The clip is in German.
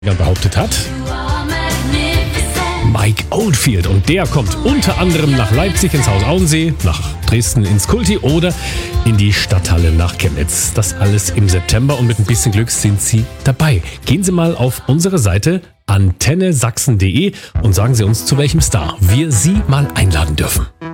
behauptet hat. Mike Oldfield, und der kommt unter anderem nach Leipzig ins Haus Auensee, nach Dresden ins Kulti oder in die Stadthalle nach Chemnitz. Das alles im September, und mit ein bisschen Glück sind Sie dabei. Gehen Sie mal auf unsere Seite antennesachsen.de und sagen Sie uns, zu welchem Star wir Sie mal einladen dürfen.